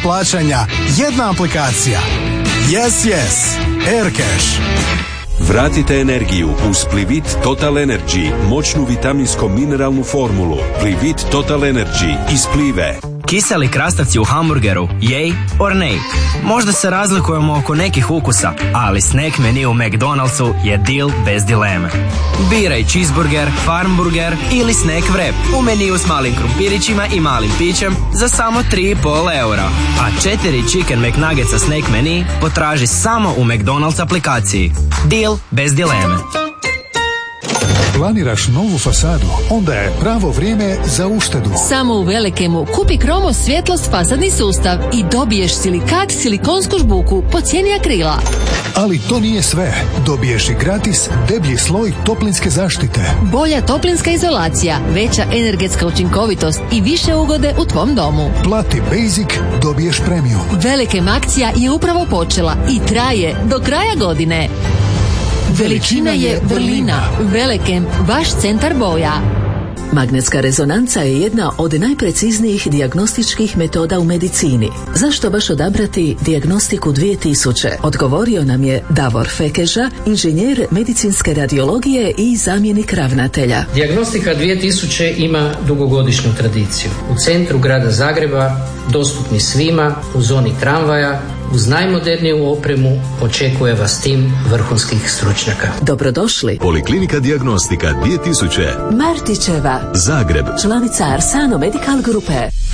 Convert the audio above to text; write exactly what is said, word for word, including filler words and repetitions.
plaćanja, jedna aplikacija. Yes, yes. Aircash. Vratite energiju uz Plivit Total Energy, moćnu vitaminsko-mineralnu formulu. Plivit Total Energy iz Plive. Kiseli krastavci u hamburgeru, yay or nay? Možda se razlikujemo oko nekih ukusa, ali snack menu u McDonald'su je deal bez dileme. Biraj cheeseburger, farmburger ili snack wrap u meniju s malim krumpirićima i malim pićem za samo tri i pol eura. A četiri Chicken McNuggetsa snack menu potraži samo u McDonald's aplikaciji. Deal bez dileme. Planiraš novu fasadu? Onda je pravo vrijeme za uštedu. Samo u Velikemu kupi Kromo svjetlost fasadni sustav i dobiješ silikat silikonsku žbuku po cijeni akrila. Ali to nije sve. Dobiješ i gratis deblji sloj toplinske zaštite. Bolja toplinska izolacija, veća energetska učinkovitost i više ugode u tvom domu. Plati Basic, dobiješ premium. Velikem akcija je upravo počela i traje do kraja godine. Veličina je vrlina. Velikem, vaš centar boja. Magnetska rezonanca je jedna od najpreciznijih dijagnostičkih metoda u medicini. Zašto baš odabrati dijagnostiku dvije tisuće? Odgovorio nam je Davor Fekeža, inženjer medicinske radiologije i zamjenik ravnatelja. Dijagnostika dvije tisuće ima dugogodišnju tradiciju. U centru grada Zagreba, dostupni svima, u zoni tramvaja, uz najmoderniju opremu očekuje vas tim vrhunskih stručnjaka. Dobrodošli. Poliklinika dijagnostika dvije tisuće. Martićeva, Zagreb. Članica Arsano Medical Grupe.